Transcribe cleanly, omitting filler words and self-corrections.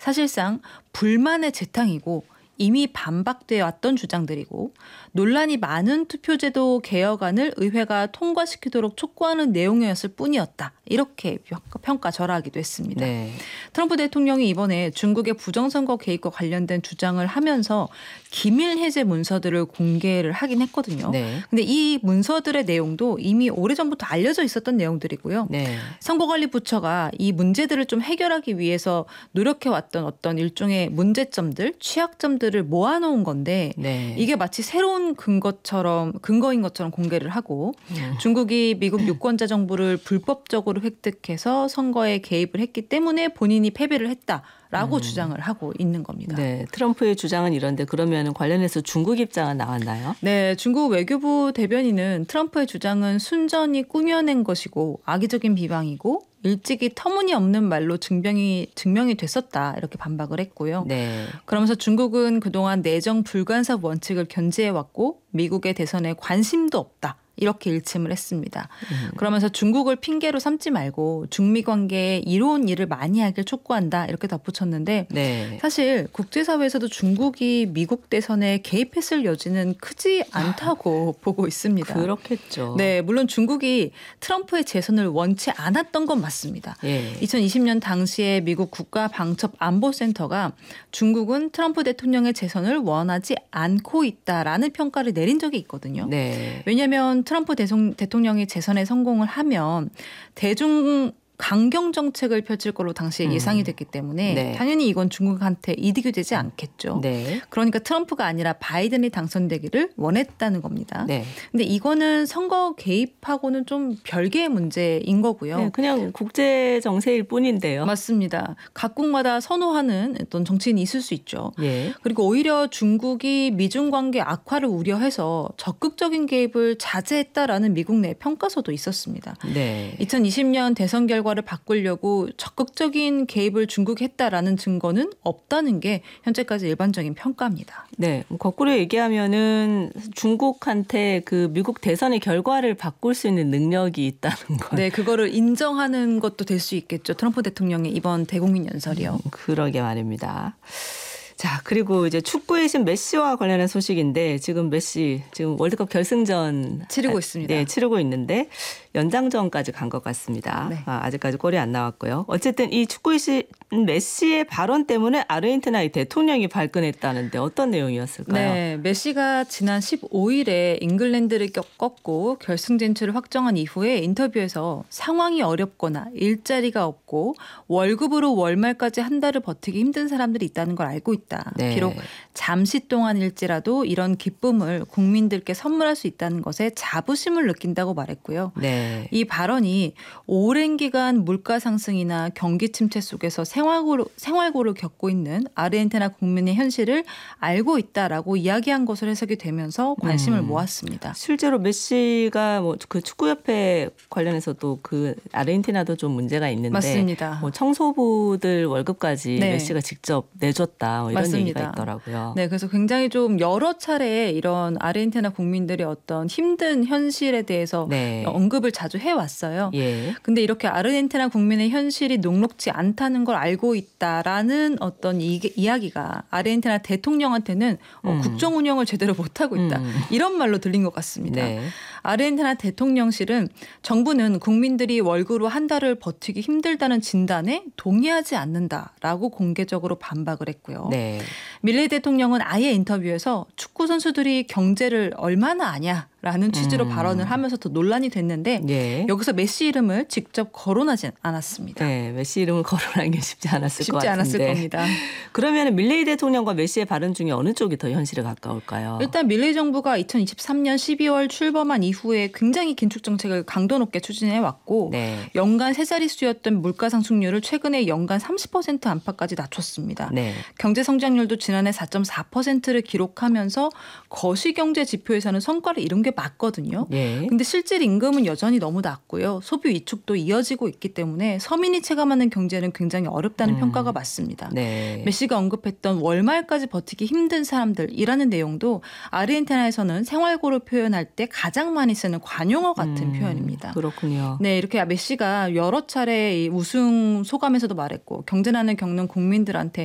사실상 불만의 재탕이고 이미 반박돼 왔던 주장들이고 논란이 많은 투표제도 개혁안을 의회가 통과시키도록 촉구하는 내용이었을 뿐이었다. 이렇게 평가절하하기도 했습니다. 네. 트럼프 대통령이 이번에 중국의 부정선거 개입과 관련된 주장을 하면서 기밀 해제 문서들을 공개를 하긴 했거든요. 네. 근데 이 문서들의 내용도 이미 오래전부터 알려져 있었던 내용들이고요. 네. 선거관리부처가 이 문제들을 좀 해결하기 위해서 노력해왔던 어떤 일종의 문제점들, 취약점들을 모아놓은 건데 네. 이게 마치 새로운 근거인 것처럼 공개를 하고 중국이 미국 유권자 정보를 불법적으로 획득해서 선거에 개입을 했기 때문에 본인이 패배를 했다라고 주장을 하고 있는 겁니다. 네, 트럼프의 주장은 이런데 그러면 관련해서 중국 입장은 나왔나요? 네, 중국 외교부 대변인은 트럼프의 주장은 순전히 꾸며낸 것이고 악의적인 비방이고 일찍이 터무니없는 말로 증명이 됐었다 이렇게 반박을 했고요. 네. 그러면서 중국은 그동안 내정 불간섭 원칙을 견지해왔고 미국의 대선에 관심도 없다. 이렇게 일침을 했습니다. 그러면서 중국을 핑계로 삼지 말고 중미 관계에 이로운 일을 많이 하길 촉구한다 이렇게 덧붙였는데 네. 사실 국제사회에서도 중국이 미국 대선에 개입했을 여지는 크지 않다고 보고 있습니다. 그렇겠죠. 네, 물론 중국이 트럼프의 재선을 원치 않았던 건 맞습니다. 예. 2020년 당시에 미국 국가방첩안보센터가 중국은 트럼프 대통령의 재선을 원하지 않고 있다라는 평가를 내린 적이 있거든요. 네. 왜냐하면 트럼프 대통령이 재선에 성공을 하면 대중 강경 정책을 펼칠 걸로 당시에 예상이 됐기 때문에 네. 당연히 이건 중국한테 이득이 되지 않겠죠. 네. 그러니까 트럼프가 아니라 바이든이 당선되기를 원했다는 겁니다. 네. 근데 이거는 선거 개입하고는 좀 별개의 문제인 거고요. 네, 그냥 국제 정세일 뿐인데요. 맞습니다. 각국마다 선호하는 어떤 정치인이 있을 수 있죠. 예. 그리고 오히려 중국이 미중 관계 악화를 우려해서 적극적인 개입을 자제했다라는 미국 내 평가서도 있었습니다. 네. 2020년 대선 결과를 바꾸려고 적극적인 개입을 중국이 했다라는 증거는 없다는 게 현재까지 일반적인 평가입니다. 네. 거꾸로 얘기하면은 중국한테 그 미국 대선의 결과를 바꿀 수 있는 능력이 있다는 거. 네, 그거를 인정하는 것도 될 수 있겠죠. 트럼프 대통령의 이번 대국민 연설이요. 그러게 말입니다. 자, 그리고 이제 축구의 신 메시와 관련한 소식인데 지금 메시 지금 월드컵 결승전 치르고 있습니다. 네, 치르고 있는데 연장전까지 간 것 같습니다. 네. 아직까지 골이 안 나왔고요. 어쨌든 이 축구의 신 메시의 발언 때문에 아르헨티나의 대통령이 발끈했다는데 어떤 내용이었을까요? 네, 메시가 지난 15일에 잉글랜드를 꺾고 결승 진출을 확정한 이후에 인터뷰에서 상황이 어렵거나 일자리가 없고 월급으로 월말까지 한 달을 버티기 힘든 사람들이 있다는 걸 알고 있다. 네. 비록 잠시 동안일지라도 이런 기쁨을 국민들께 선물할 수 있다는 것에 자부심을 느낀다고 말했고요. 네. 이 발언이 오랜 기간 물가 상승이나 경기 침체 속에서 생활고를 겪고 있는 아르헨티나 국민의 현실을 알고 있다라고 이야기한 것으로 해석이 되면서 관심을 모았습니다. 실제로 메시가 뭐 그 축구협회 관련해서도 그 아르헨티나도 좀 문제가 있는데 맞습니다. 뭐 청소부들 월급까지 네. 메시가 직접 내줬다 뭐 이런 맞습니다. 얘기가 있더라고요. 네, 그래서 굉장히 좀 여러 차례 이런 아르헨티나 국민들의 어떤 힘든 현실에 대해서 네. 언급을 자주 해왔어요. 예. 근데 이렇게 아르헨티나 국민의 현실이 녹록지 않다는 걸 알고 있다라는 어떤 이야기가 아르헨티나 대통령한테는 국정 운영을 제대로 못하고 있다. 이런 말로 들린 것 같습니다. 네. 아르헨티나 대통령실은 정부는 국민들이 월급으로 한 달을 버티기 힘들다는 진단에 동의하지 않는다라고 공개적으로 반박을 했고요. 네. 밀레이 대통령은 아예 인터뷰에서 축구 선수들이 경제를 얼마나 아냐라는 취지로 발언을 하면서 더 논란이 됐는데 예. 여기서 메시 이름을 직접 거론하진 않았습니다. 네, 메시 이름을 거론하는 게 쉽지 않았을 것 쉽지 같은데. 않았을 겁니다. 그러면 밀레이 대통령과 메시의 발언 중에 어느 쪽이 더 현실에 가까울까요? 일단 밀레이 정부가 2023년 12월 출범한 이후에 굉장히 긴축 정책을 강도 높게 추진해 왔고 네. 연간 세 자릿수였던 물가 상승률을 최근에 연간 30% 안팎까지 낮췄습니다. 네. 경제 성장률도 지난해 4.4%를 기록하면서 거시경제 지표에서는 성과를 이룬 게 맞거든요. 예. 근데 실질 임금은 여전히 너무 낮고요. 소비 위축도 이어지고 있기 때문에 서민이 체감하는 경제는 굉장히 어렵다는 평가가 맞습니다. 네. 메시가 언급했던 월말까지 버티기 힘든 사람들이라는 내용도 아르헨티나에서는 생활고를 표현할 때 가장 많이 쓰는 관용어 같은 표현입니다. 그렇군요. 네, 이렇게 메시가 여러 차례 이 우승 소감에서도 말했고 경제난을 겪는 국민들한테